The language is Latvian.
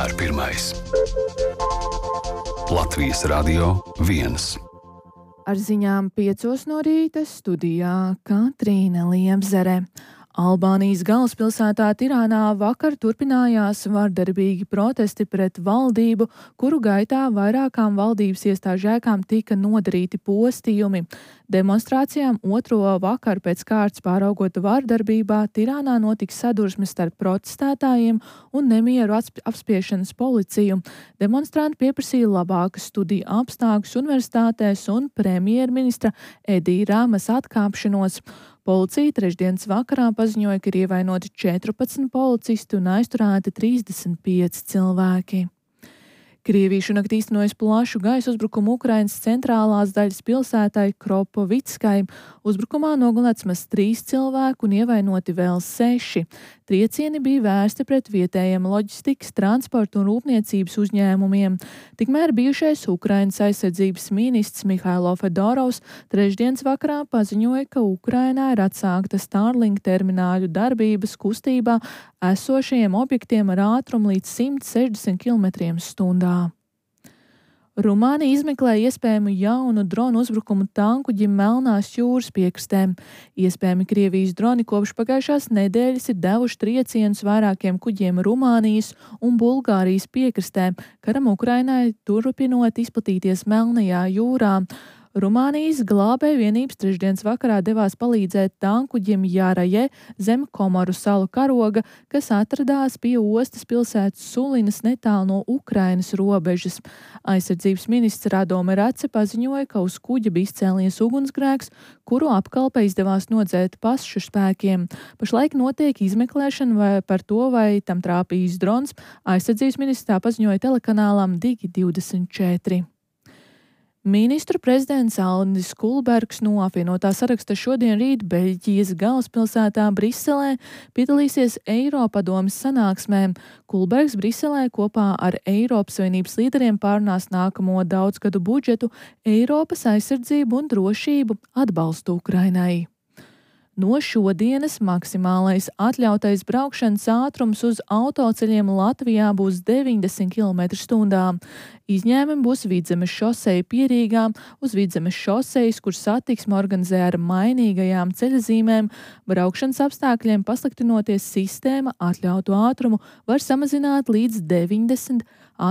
vienmēr pirmais. Latvijas Radio 1. Ar ziņām 5 no rīta studijā Katrīna Liepzere. Albānijas galvaspilsētā Tirānā vakar turpinājās vardarbīgi protesti pret valdību, kuru gaitā vairākām valdības iestāžu ēkām tika nodarīti postījumi. Demonstrācijām otro vakaru pēc kārtas pāraugot vardarbībā Tirānā notika sadursmes starp protestētājiem un nemieru apspiešanas policiju. Demonstranti pieprasīja labākas studiju apstākļus universitātēs un premjerministra Edija Ramas atkāpšanos. Policija trešdienas vakarā paziņoja, ka ir ievainoti 14 policisti un aizturēti 35 cilvēki. Krievija šonakt īstenojas plašu gaisa uzbrukumu Ukrainas centrālās daļas pilsētai Kropovickai. Uzbrukumā nogalēts maz 3 cilvēku un ievainoti vēl 6. Triecieni bija vērsti pret vietējiem loģistikas, transporta un rūpniecības uzņēmumiem. Tikmēr bijušais Ukrainas aizsardzības ministrs Mihailo Fedorovs trešdienas vakarā paziņoja, ka Ukrainā ir atsākta Starlink termināļu darbības kustībā esošajiem objektiem ar ātrumu līdz 160 km/h. Rumānija izmeklē iespējamu jaunu dronu uzbrukumu tankuģim Melnās jūras piekrastē. Iespējami Krievijas droni kopš pagājušās nedēļas ir devuši triecienus vairākiem kuģiem Rumānijas un Bulgārijas piekrastē, karam Ukrainai turpinot izplatīties Melnajā jūrā. Rumānijas glābēju vienības trešdienas vakarā devās palīdzēt tankuģim Jāraje zem Komoru salu karoga, kas atradās pie ostas pilsētas Sulinas netālu no Ukrainas robežas. Aizsardzības ministrs Radome Race paziņoja, ka uz kuģa bija izcēlies ugunsgrēks, kuru apkalpe izdevās nodzēt pašu spēkiem. Pašlaik notiek izmeklēšana par to, vai tam trāpījis drons. Aizsardzības ministrs tā paziņoja telekanālam Digi24. Ministru prezidents Aldis Kulbergs no apvienotā saraksta šodien rīt Beļģijas galvaspilsētā Briselē piedalīsies Eiropadomes sanāksmē. Kulbergs Briselē kopā ar Eiropas Savienības līderiem pārunās nākamo daudzgadu budžetu, Eiropas aizsardzību un drošību, atbalstu Ukrainai. No šodienas maksimālais atļautais braukšanas ātrums uz autoceļiem Latvijā būs 90 km/h. Izņēmumi būs Vidzemes šoseja Pierīgā, uz Vidzemes šosejas, kur satiksme organizē ar mainīgajām ceļazīmēm. Braukšanas apstākļiem pasliktinoties sistēma atļautu ātrumu var samazināt līdz 90